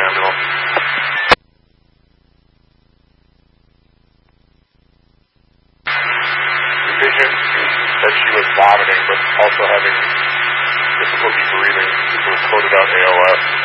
Samuel. The patient said she was vomiting, but also having difficulty breathing. It was coded out ALS.